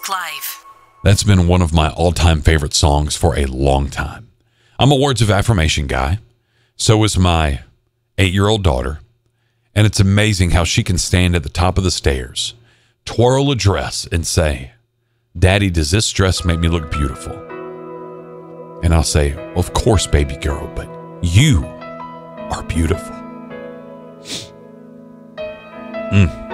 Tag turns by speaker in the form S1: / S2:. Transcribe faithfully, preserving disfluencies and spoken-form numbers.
S1: Facebook Live.
S2: That's been one of my all-time favorite songs for a long time. I'm a words of affirmation guy. So is my eight-year-old daughter. And it's amazing how she can stand at the top of the stairs, twirl a dress, and say, "Daddy, does this dress make me look beautiful?" And I'll say, "Of course, baby girl, but you are beautiful." Mm.